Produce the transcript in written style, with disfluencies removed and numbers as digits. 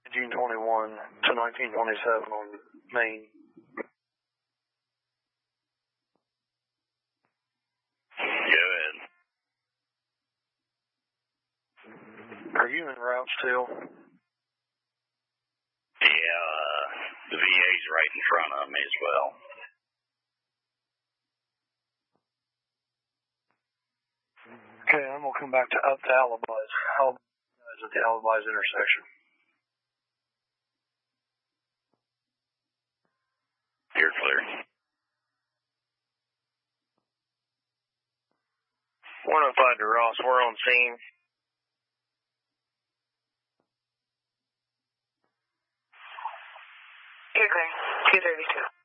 1921 to 1927 on Main. Go ahead. Are you en route still? Yeah, the VA's right in front of me as well. Okay, I'm going to come back up to Alibis. Alibis at the Alibis intersection. You're clear. 105 to Ross, we're on scene. You're clear. 232.